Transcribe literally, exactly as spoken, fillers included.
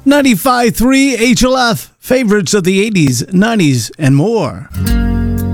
ninety-five point three H L F, favorites of the eighties, nineties, and more.